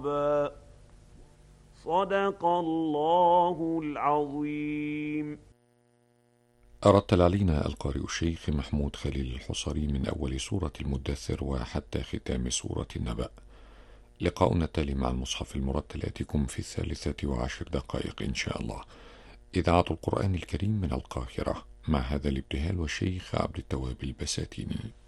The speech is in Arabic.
عقبا. صدق الله العظيم. رتل علينا القارئ الشيخ محمود خليل الحصري من أول سورة المدثر وحتى ختام سورة النبأ. لقاؤنا التالي مع المصحف المرتل يأتيكم في 13 دقائق إن شاء الله. إذاعة القرآن الكريم من القاهرة، مع هذا الابتهال والشيخ عبد التواب البساتيني.